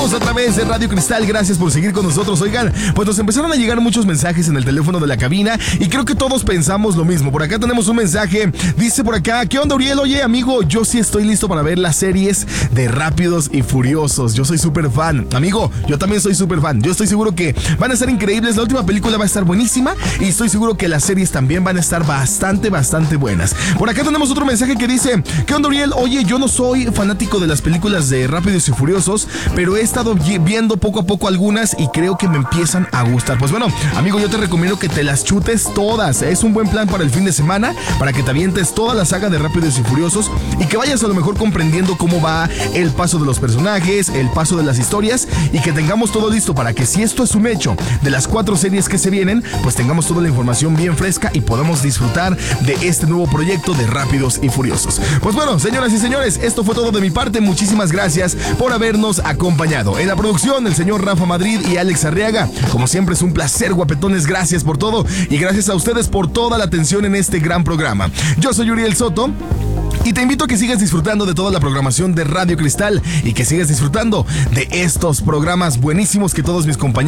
Seguimos a través de Radio Cristal, gracias por seguir con nosotros. Oigan, pues nos empezaron a llegar muchos mensajes en el teléfono de la cabina y creo que todos pensamos lo mismo. Por acá tenemos un mensaje, dice por acá: ¿qué onda, Uriel? Oye, amigo, yo sí estoy listo para ver las series de Rápidos y Furiosos. Yo soy súper fan. Amigo, yo también soy súper fan. Yo estoy seguro que van a estar increíbles. La última película va a estar buenísima y estoy seguro que las series también van a estar bastante buenas. Por acá tenemos otro mensaje que dice: ¿qué onda, Uriel? Oye, yo no soy fanático de las películas de Rápidos y Furiosos, pero he estado viendo poco a poco algunas y creo que me empiezan a gustar. Pues bueno, amigo, yo te recomiendo que te las chutes todas. Es un buen plan para el fin de semana, para que te avientes toda la saga de Rápidos y Furiosos y que vayas a lo mejor comprendiendo cómo va el paso de los personajes, el paso de las historias, y que tengamos todo listo para que, si esto es un hecho de las 4 series que se vienen, pues tengamos toda la información bien fresca y podamos disfrutar de este nuevo proyecto de Rápidos y Furiosos. Pues bueno, señoras y señores, esto fue todo de mi parte. Muchísimas gracias por habernos acompañado. En la producción, el señor Rafa Madrid y Alex Arriaga. Como siempre, es un placer, guapetones. Gracias por todo y gracias a ustedes por toda la atención en este gran programa. Yo soy Uriel Soto y te invito a que sigas disfrutando de toda la programación de Radio Cristal y que sigas disfrutando de estos programas buenísimos que todos mis compañeros